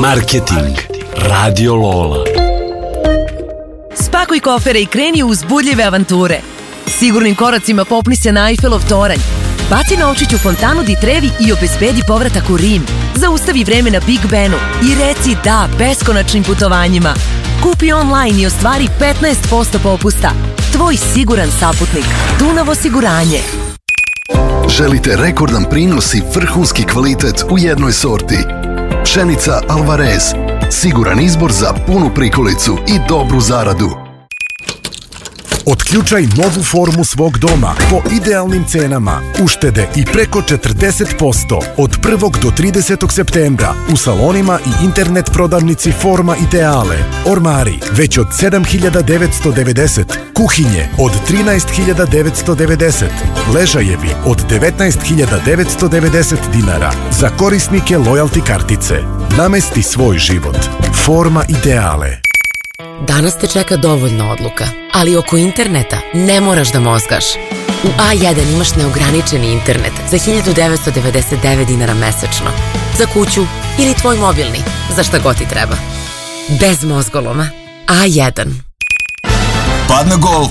Marketing Radio Lola. Spakuj kofere i kreni u uzbudljive avanture. Sigurnim koracima popni se na Eiffelov toranj. Baci novčić u fontanu di Trevi i obezbedi povratak u Rim. Zaustavi vreme na Big Benu i reci da beskonačnim putovanjima. Kupi online i ostvari 15% popusta. Tvoj siguran saputnik. Dunav osiguranje. Želite rekordan prinos i vrhunski kvalitet u jednoj sorti? Pšenica Alvarez. Siguran izbor za punu prikolicu i dobru zaradu. Otključaj novu formu svog doma po idealnim cenama. Uštede i preko 40% od 1. do 30. septembra u salonima i internet prodavnici Forma Ideale. Ormari već od 7.990, kuhinje od 13.990, ležajevi od 19.990 dinara za korisnike lojalty kartice. Namesti svoj život. Forma Ideale. Danas te čeka dovoljno odluka, ali oko interneta ne moraš da mozgaš. U A1 imaš neograničeni internet za 1999 dinara mesečno. Za kuću ili tvoj mobilni, za šta god ti treba. Bez mozgoloma. A1. Padne gol.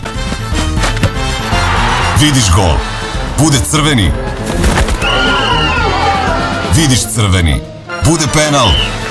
Vidiš gol. Bude crveni. Vidiš crveni. Bude penal.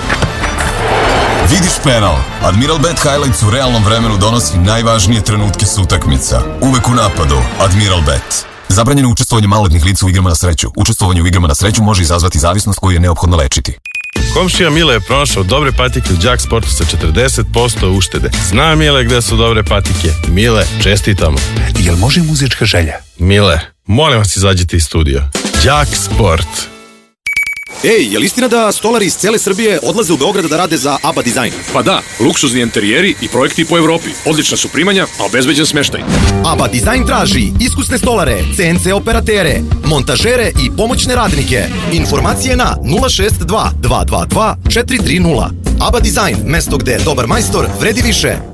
Vidiš penal. Admiralbet Highlights u realnom vremenu donosi najvažnije trenutke s utakmica. Uvek u napadu. Admiralbet. Zabranjeno učestvovanje maloletnih lica u igrama na sreću. Učestvovanje u igrama na sreću može izazvati zavisnost koju je neophodno lečiti. Komšija Mile je pronašao dobre patike u Đak Sportu sa 40% uštede. Zna Mile gde su dobre patike. Mile, čestitamo. Jel može muzička želja? Mile, molim vas izađite iz studija. Đak Sport. Ej, je li istina da stolari iz cele Srbije odlaze u Beograd da rade za ABBA Design? Pa da, luksuzni enterijeri i projekti po Evropi. Odlična su primanja, a obezbeđen smeštaj. ABBA Design traži iskusne stolare, CNC operatere, montažere i pomoćne radnike. Informacije na 062 222 430. ABBA Design, mesto gde dobar majstor vredi više.